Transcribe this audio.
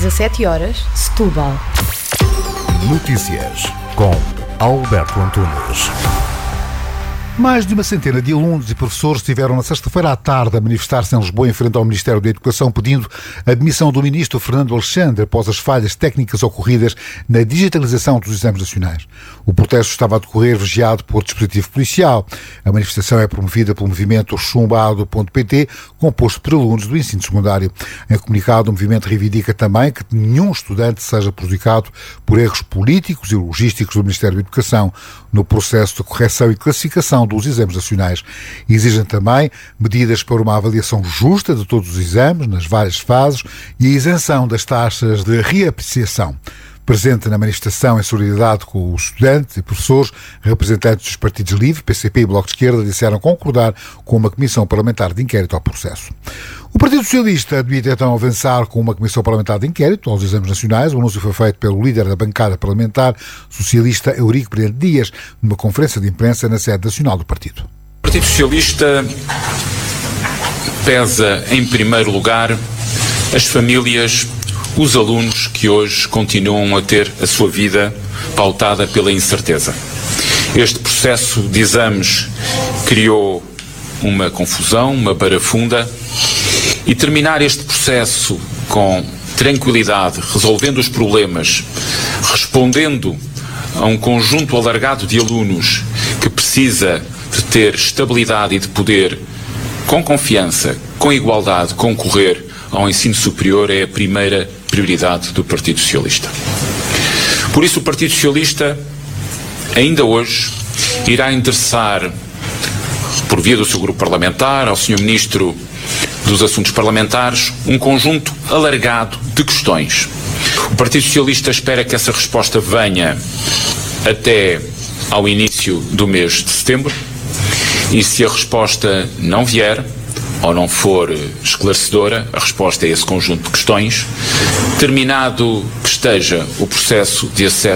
17h, Setúbal. Notícias com Alberto Antunes. Mais de uma centena de alunos e professores estiveram na sexta-feira à tarde a manifestar-se em Lisboa em frente ao Ministério da Educação, pedindo a demissão do ministro Fernando Alexandre após as falhas técnicas ocorridas na digitalização dos exames nacionais. O protesto estava a decorrer vigiado por dispositivo policial. A manifestação é promovida pelo movimento chumbado.pt, composto por alunos do ensino secundário. Em comunicado, o movimento reivindica também que nenhum estudante seja prejudicado por erros políticos e logísticos do Ministério da Educação no processo de correção e classificação dos exames nacionais. Exigem também medidas para uma avaliação justa de todos os exames, nas várias fases, e a isenção das taxas de reapreciação. Presente na manifestação em solidariedade com os estudantes e professores, representantes dos partidos LIVRE, PCP e Bloco de Esquerda disseram concordar com uma comissão parlamentar de inquérito ao processo. O Partido Socialista devia então avançar com uma comissão parlamentar de inquérito aos exames nacionais. O anúncio foi feito pelo líder da bancada parlamentar socialista, Eurico Brilhante Dias, numa conferência de imprensa na sede nacional do partido. O Partido Socialista pesa, em primeiro lugar, as famílias, os alunos que hoje continuam a ter a sua vida pautada pela incerteza. Este processo de exames criou uma confusão, uma barafunda, e terminar este processo com tranquilidade, resolvendo os problemas, respondendo a um conjunto alargado de alunos que precisa de ter estabilidade e de poder, com confiança, com igualdade, concorrer ao ensino superior é a primeira prioridade do Partido Socialista. Por isso, o Partido Socialista, ainda hoje, irá endereçar, por via do seu grupo parlamentar, ao Sr. Ministro dos Assuntos Parlamentares, um conjunto alargado de questões. O Partido Socialista espera que essa resposta venha até ao início do mês de setembro, e se a resposta não vier, ou não for esclarecedora, a resposta a esse conjunto de questões, terminado que esteja o processo de acesso